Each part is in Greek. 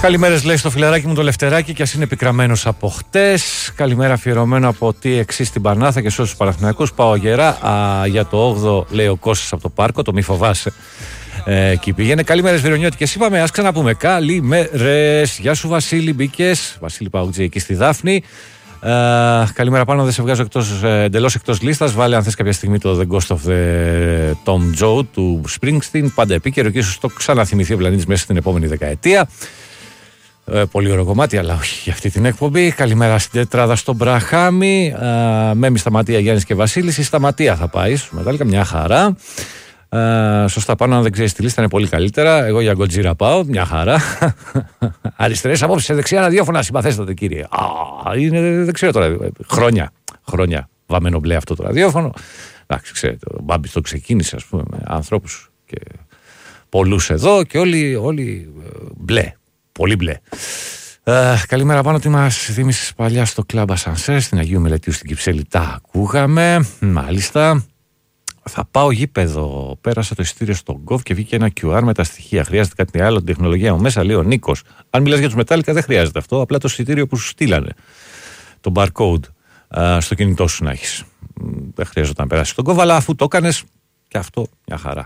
Καλημέρες λέει στο φιλαράκι μου το Λευτεράκι, και ας είναι πικραμένος από χτες. Καλημέρα αφιερωμένο από TXC στην Πανάθα και σε όλους τους Παναθηναϊκούς. Πάω γερά για το 8ο, λέει ο Κώστας από το Πάρκο, το μη φοβάσαι. Εκεί πήγαινε. Καλημέρες Βερονιώτικες, είπαμε, ας ξαναπούμε. Καλημέρες. Γεια σου Βασίλη, μπήκες. Βασίλη Παουτζή εκεί στη Δάφνη. Καλημέρα πάνω, δεν σε βγάζω εντελώς εκτός λίστας. Βάλε αν θες κάποια στιγμή το The Ghost of the Tom Joad του Springsteen. Πάντα επίκαιρο και ίσως το ξαναθυμηθεί ο πλανήτης μέσα στην επόμενη δεκαετία. Πολύ ωραίο κομμάτι, αλλά όχι για αυτή την εκπομπή. Καλημέρα στην τετράδα στον Μπραχάμι. Μέμι, Σταματία, Γιάννης και Βασίλης. Η Σταματία θα πάει σου Μετάλλικα, μια χαρά. Σωστά, πάνω, αν δεν ξέρεις τη λίστα είναι πολύ καλύτερα. Εγώ για Godzilla πάω, μια χαρά. Αριστερές απόψεις σε δεξιά ραδιόφωνα, συμπαθέστατε κύριε. Είναι, δεν ξέρω τώρα, χρόνια βαμμένο μπλε αυτό το ραδιόφωνο. Εντάξει, ξέρετε, ο Μπάμπης το ξεκίνησε, ας πούμε, με ανθρώπους και πολλούς εδώ και όλοι μπλε. Πολύ μπλε. Καλημέρα πάνω, τι μας θύμισες παλιά στο κλαμπ Ασανσέρ στην Αγίου Μελετίου στην Κυψέλη. Τα ακούγαμε, μάλιστα. Θα πάω γήπεδο. Πέρασα το εισιτήριο στο Γκοφ και βγήκε ένα QR με τα στοιχεία. Χρειάζεται κάτι άλλο, την τεχνολογία μου μέσα, λέει ο Νίκος. Αν μιλάς για τους Μετάλλικα, δεν χρειάζεται αυτό. Απλά το εισιτήριο που σου στείλανε. Το barcode στο κινητό σου να έχεις. Δεν χρειάζεται να περάσει στον Γκοφ, αλλά αφού το έκανες, και αυτό μια χαρά.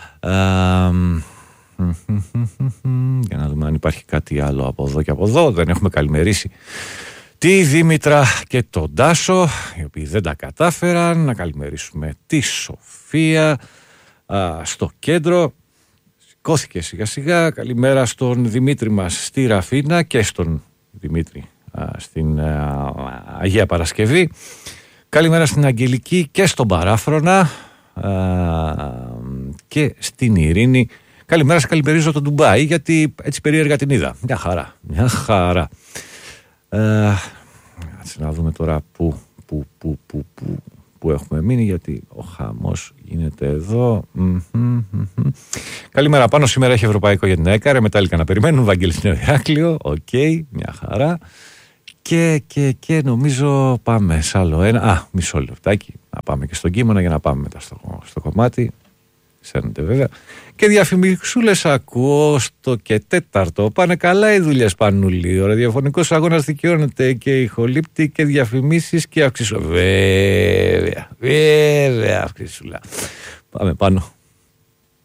Για να δούμε αν υπάρχει κάτι άλλο από εδώ και από εδώ. Δεν έχουμε καλημερίσει τη Δήμητρα και τον Τάσο, οι οποίοι δεν τα κατάφεραν. Να καλημερίσουμε τη Σοφία στο κέντρο. Σηκώθηκε σιγά σιγά. Καλημέρα στον Δημήτρη μας στη Ραφίνα και στον Δημήτρη στην Αγία Παρασκευή. Καλημέρα στην Αγγελική και στον Παράφρονα και στην Ειρήνη. Καλημέρα, σε καλημερίζω το Ντουμπάι, γιατί έτσι περίεργα την είδα. Μια χαρά. Να δούμε τώρα που έχουμε μείνει, γιατί ο χαμός γίνεται εδώ. Καλημέρα πάνω, σήμερα έχει ευρωπαϊκό για την ΕΚΑΡΕ, Μετάλλικα να περιμένουν, Βαγγέλη στην Ηράκλειο, οκ, μια χαρά. Και νομίζω πάμε σε άλλο ένα. Μισό λεπτάκι, να πάμε και στον Κίμωνα για να πάμε μετά στο κομμάτι. Σέρνετε βέβαια. Και διαφημισούλες ακούω στο και τέταρτο. Πάνε καλά οι δουλειές, Πανούλη. Ο ραδιοφωνικός αγώνας δικαιώνεται και ηχολήπτη και διαφημίσεις και αυξήσου. Βέβαια, αυξήσουλα. Πάμε πάνω.